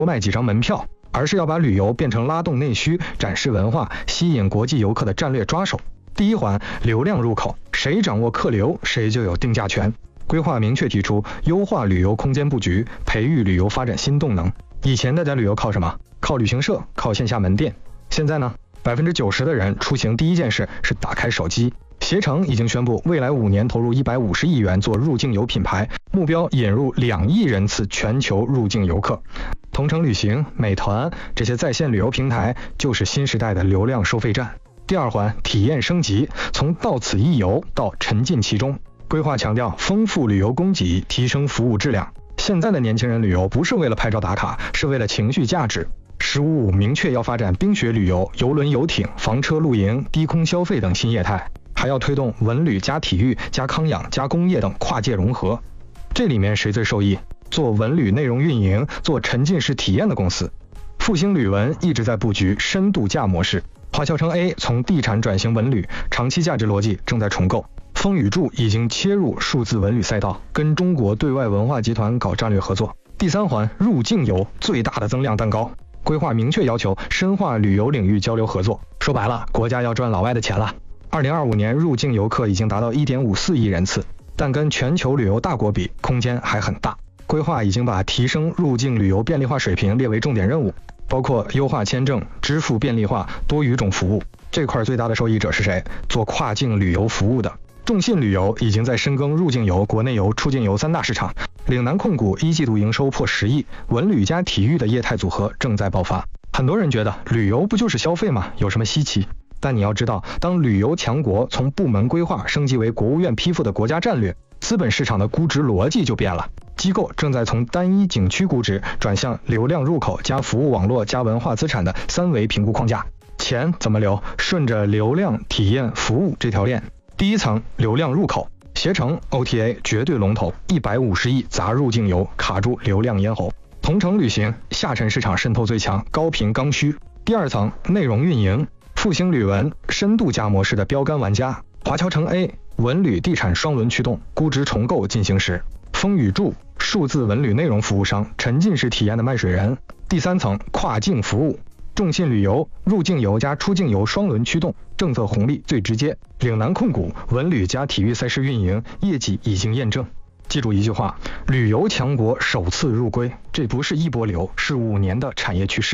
多卖几张门票，而是要把旅游变成拉动内需、展示文化、吸引国际游客的战略抓手。第一环，流量入口，谁掌握客流，谁就有定价权。规划明确提出优化旅游空间布局，培育旅游发展新动能。以前大家旅游靠什么？靠旅行社，靠线下门店。现在呢？90%的人出行第一件事是打开手机。携程已经宣布，未来5年投入150亿元做入境游品牌，目标引入2亿人次全球入境游客。同程旅行、美团这些在线旅游平台就是新时代的流量收费站。第二环，体验升级，从到此一游到沉浸其中。规划强调丰富旅游供给，提升服务质量。现在的年轻人旅游不是为了拍照打卡，是为了情绪价值。15明确要发展冰雪旅游、邮轮游艇、房车露营、低空消费等新业态，还要推动文旅加体育加康养加工业等跨界融合。这里面谁最受益？做文旅内容运营、做沉浸式体验的公司。复兴旅文一直在布局深度假模式，华侨城 A 从地产转型文旅，长期价值逻辑正在重构。风雨柱已经切入数字文旅赛道，跟中国对外文化集团搞战略合作。第三环，入境游，最大的增量蛋糕。规划明确要求深化旅游领域交流合作，说白了，国家要赚老外的钱了。2025年入境游客已经达到1.54亿人次，但跟全球旅游大国比，空间还很大。规划已经把提升入境旅游便利化水平列为重点任务，包括优化签证、支付便利化、多语种服务。这块最大的受益者是谁？做跨境旅游服务的。众信旅游已经在深耕入境游、国内游、出境游3大市场。岭南控股1季度营收破10亿，文旅加体育的业态组合正在爆发。很多人觉得旅游不就是消费吗？有什么稀奇？但你要知道，当旅游强国从部门规划升级为国务院批复的国家战略，资本市场的估值逻辑就变了。机构正在从单一景区估值转向流量入口加服务网络加文化资产的3维评估框架。钱怎么流？顺着流量、体验、服务这条链。第一层，流量入口，携程 OTA 绝对龙头，150亿砸入境游，卡住流量咽喉。同程旅行，下沉市场渗透最强，高频刚需。第二层，内容运营，复兴旅文深度假模式的标杆玩家，华侨城 A 文旅地产双轮驱动，估值重构进行时。风雨柱数字文旅内容服务商，沉浸式体验的卖水人。第三层，跨境服务，众信旅游入境游加出境游双轮驱动，政策红利最直接。岭南控股文旅加体育赛事运营，业绩已经验证。记住一句话，旅游强国首次入规，这不是一波流，是5年的产业趋势。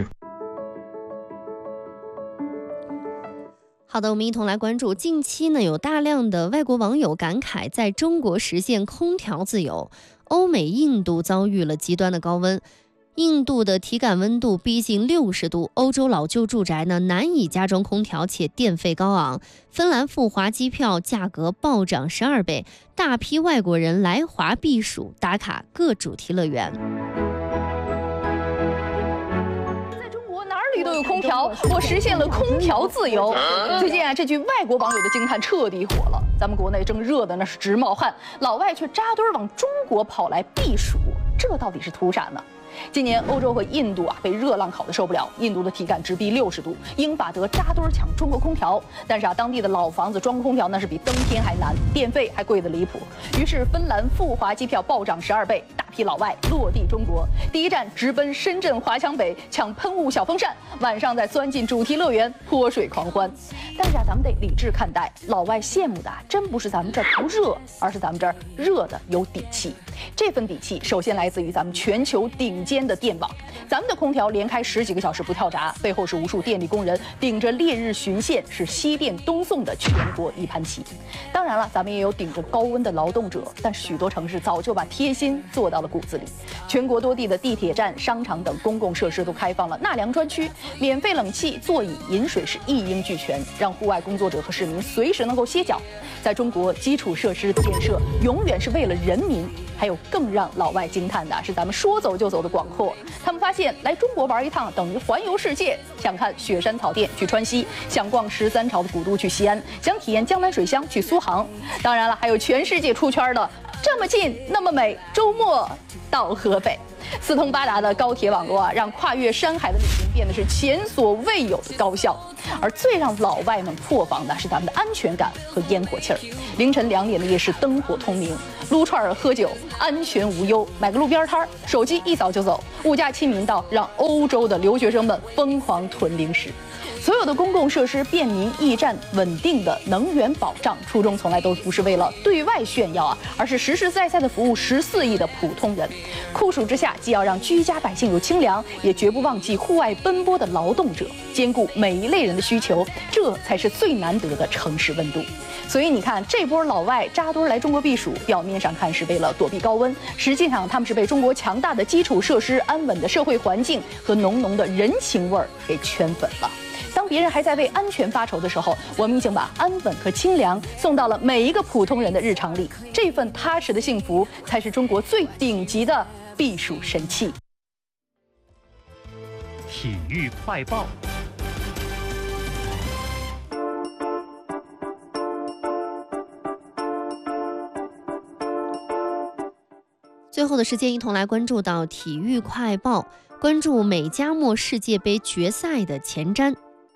好的，我们一同来关注。近期呢，有大量的外国网友感慨，在中国实现空调自由，欧美印度遭遇了极端的高温。印度的体感温度逼近60度，欧洲老旧住宅呢难以加装空调，且电费高昂。芬兰赴华机票价格暴涨12倍，大批外国人来华避暑，打卡各主题乐园。 在中国哪里都有空调，我实现了空调自由。最近啊，这句外国网友的惊叹彻底火了。咱们国内正热的那是直冒汗，老外却扎堆往中国跑来避暑，这到底是图啥呢？今年欧洲和印度被热浪烤得受不了，印度的体感直逼60度，英法德扎堆抢中国空调。但是当地的老房子装空调那是比登天还难，电费还贵得离谱。于是芬兰赴华机票暴涨12倍，大批老外落地中国，第一站直奔深圳华强北抢喷雾小风扇，晚上再钻进主题乐园泼水狂欢。但是咱们得理智看待，老外羡慕的真不是咱们这儿不热，而是咱们这儿热的有底气。这份底气首先来自于咱们全球顶尖的电网，咱们的空调连开10几个小时不跳闸，背后是无数电力工人顶着烈日巡线，是西电东送的全国一盘棋。当然了，咱们也有顶着高温的劳动者，但许多城市早就把贴心做到了骨子里。全国多地的地铁站、商场等公共设施都开放了纳凉专区，免费冷气、座椅、饮水是一应俱全，让户外工作者和市民随时能够歇脚。在中国，基础设施的建设永远是为了人民。还有更让老外惊叹的是咱们说走就走的广阔，他们发现来中国玩一趟等于环游世界，想看雪山草甸去川西，想逛13朝的古都去西安，想体验江南水乡去苏杭。当然了，还有全世界出圈的这么近那么美，周末到河北。 四通八达的高铁网络让跨越山海的旅行变得是前所未有的高效。而最让老外们破防的是他们的安全感和烟火气儿。凌晨2点的夜市灯火通明，撸串喝酒，安全无忧，买个路边摊，手机一扫就走，物价亲民到让欧洲的留学生们疯狂囤零食。所有的公共设施便民驿站稳定的能源保障，初衷从来都不是为了对外炫耀而是实实在在的服务14亿的普通人。酷暑之下，既要让居家百姓有清凉，也绝不忘记户外奔波的劳动者，兼顾每一类人的需求，这才是最难得的城市温度。所以你看，这波老外扎堆来中国避暑，表面上看是为了躲避高温，实际上他们是被中国强大的基础设施、安稳的社会环境和浓浓的人情味儿给圈粉了。当别人还在为安全发愁的时候，我们已经把安稳和清凉送到了每一个普通人的日常里。这份踏实的幸福，才是中国最顶级的避暑神器。 体育快报。 最后的时间，一同来关注到体育快报，关注美加墨世界杯决赛的前瞻。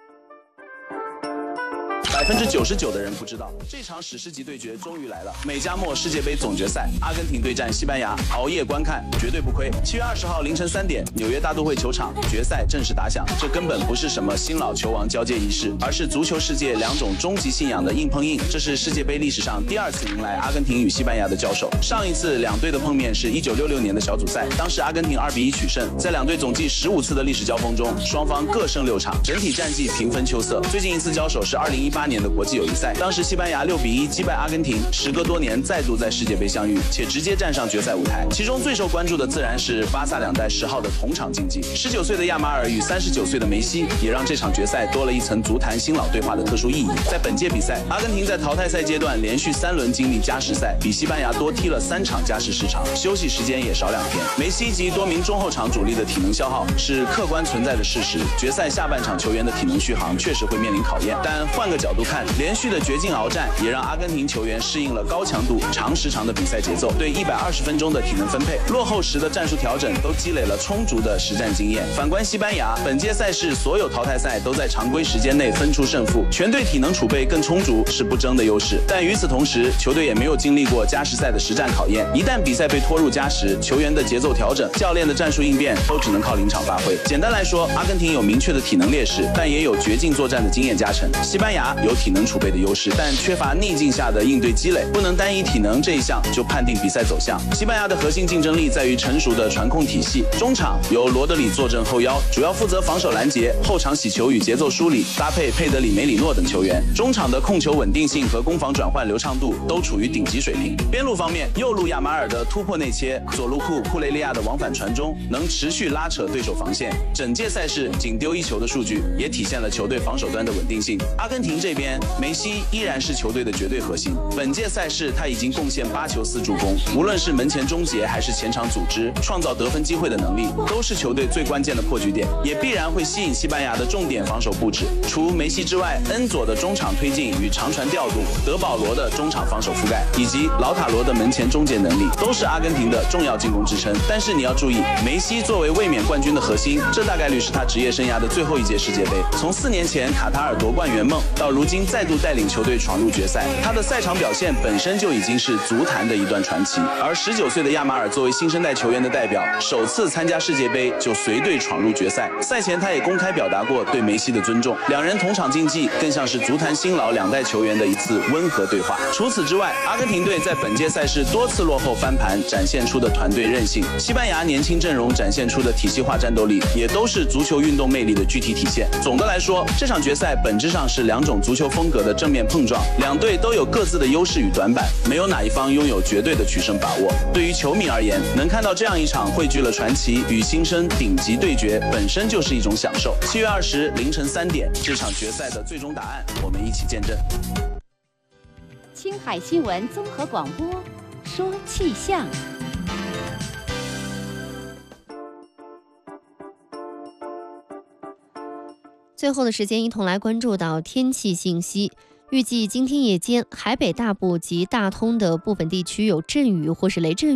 99%的人不知道，这场史诗级对决终于来了。美加墨世界杯总决赛，阿根廷对战西班牙，熬夜观看绝对不亏。7月20号凌晨3点，纽约大都会球场，决赛正式打响。这根本不是什么新老球王交接仪式，而是足球世界2种终极信仰的硬碰硬。这是世界杯历史上第2次迎来阿根廷与西班牙的交手。上一次两队的碰面是1966年的小组赛，当时阿根廷2-1取胜。在两队总计15次的历史交锋中，双方各胜6场，整体战绩平分秋色。最近一次交手是2018年的国际友谊赛，当时西班牙6-1击败阿根廷，时隔多年再度在世界杯相遇，且直接站上决赛舞台。其中最受关注的自然是巴萨2代10号的同场竞技，19岁的亚马尔与39岁的梅西，也让这场决赛多了一层足坛新老对话的特殊意义。在本届比赛，阿根廷在淘汰赛阶段连续3轮经历加时赛，比西班牙多踢了3场加时时长，休息时间也少2天。梅西及多名中后场主力的体能消耗是客观存在的事实，决赛下半场球员的体能续航确实会面临考验。但换个角度看，连续的绝境鏖战也让阿根廷球员适应了高强度、长时长的比赛节奏，对120分钟的体能分配、落后时的战术调整都积累了充足的实战经验。反观西班牙，本届赛事所有淘汰赛都在常规时间内分出胜负，全队体能储备更充足是不争的优势。但与此同时，球队也没有经历过加时赛的实战考验，一旦比赛被拖入加时，球员的节奏调整、教练的战术应变都只能靠临场发挥。简单来说，阿根廷有明确的体能劣势，但也有绝境作战的经验加成；西班牙有体能储备的优势，但缺乏逆境下的应对积累，不能单以体能这一项就判定比赛走向。西班牙的核心竞争力在于成熟的传控体系，中场由罗德里坐镇后腰，主要负责防守拦截，后场洗球与节奏梳理，搭配佩德里、梅里诺等球员。中场的控球稳定性和攻防转换流畅度都处于顶级水平。边路方面，右路亚马尔的突破内切，左路库雷利亚的往返传中，能持续拉扯对手防线。整届赛事仅丢1球的数据，也体现了球队防守端的稳定性。阿根廷这边，梅西依然是球队的绝对核心。本届赛事他已经贡献8球4助攻，无论是门前终结还是前场组织、创造得分机会的能力，都是球队最关键的破局点，也必然会吸引西班牙的重点防守布置。除梅西之外，恩佐的中场推进与长传调度，德保罗的中场防守覆盖，以及劳塔罗的门前终结能力，都是阿根廷的重要进攻支撑。但是你要注意，梅西作为卫冕冠军的核心，这大概率是他职业生涯的最后一届世界杯。从4年前卡塔尔夺冠圆梦，到如今再度带领球队闯入决赛，他的赛场表现本身就已经是足坛的一段传奇。而19岁的亚马尔作为新生代球员的代表，首次参加世界杯就随队闯入决赛。赛前他也公开表达过对梅西的尊重，两人同场竞技更像是足坛新老2代球员的一次温和对话。除此之外，阿根廷队在本届赛事多次落后翻盘，展现出的团队韧性；西班牙年轻阵容展现出的体系化战斗力，也都是足球运动魅力的具体体现。总的来说，这场决赛本质上是2种足球风格的正面碰撞，两队都有各自的优势与短板，没有哪一方拥有绝对的取胜把握。对于球迷而言，能看到这样一场汇聚了传奇与新生顶级对决，本身就是一种享受。7月20凌晨3点，这场决赛的最终答案，我们一起见证。 青海新闻综合广播，说气象。 最后的时间，一同来关注到天气信息。预计今天夜间，海北大部及大通的部分地区有阵雨或是雷阵雨。